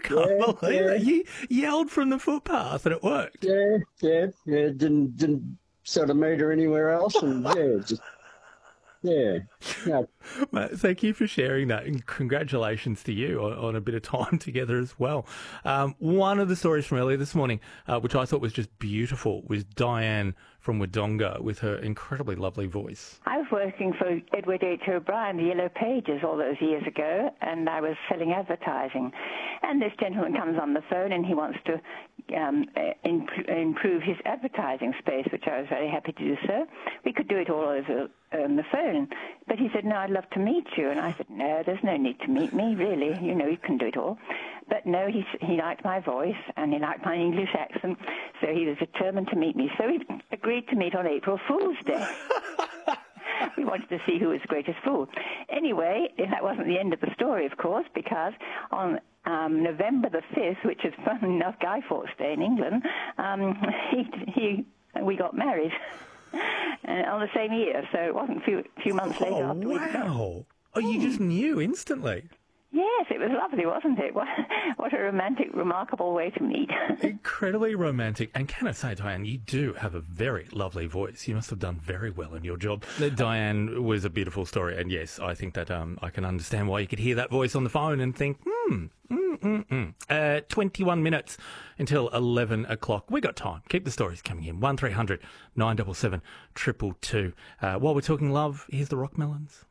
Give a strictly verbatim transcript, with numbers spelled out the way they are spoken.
can't Yeah, believe yeah. it. You yelled from the footpath and it worked. Yeah, yeah, yeah. Didn't didn't sort of meet her anywhere else, and yeah, just yeah, yeah. Mate, thank you for sharing that, and congratulations to you on, on a bit of time together as well. Um, one of the stories from earlier this morning, uh, which I thought was just beautiful, was Diane from Wodonga with her incredibly lovely voice. I was working for Edward H. O'Brien, the Yellow Pages, all those years ago, and I was selling advertising. And this gentleman comes on the phone and he wants to um, imp- improve his advertising space, which I was very happy to do so. We could do it all over on the phone. But he said, no, I'd love to meet you. And I said, no, there's no need to meet me, really. You know, you can do it all. But no, he, he liked my voice and he liked my English accent, so he was determined to meet me. So we agreed to meet on April Fool's Day. We wanted to see who was the greatest fool. Anyway, that wasn't the end of the story, of course, because on um, November the fifth, which is fun enough Guy Fawkes Day in England, um, he, he, we got married uh, on the same year. So it wasn't a few, few months later. Oh, after we'd met. wow. Oh, you just knew instantly. Yes, it was lovely, wasn't it? What, what a romantic, remarkable way to meet. Incredibly romantic. And can I say, Diane, you do have a very lovely voice. You must have done very well in your job. Diane was a beautiful story. And yes, I think that um, I can understand why you could hear that voice on the phone and think, hmm, mm, mm, mm. Uh, twenty-one minutes until eleven o'clock. We got time. Keep the stories coming in. one three hundred nine seven seven two two two. Uh, while we're talking love, here's the Rockmelons.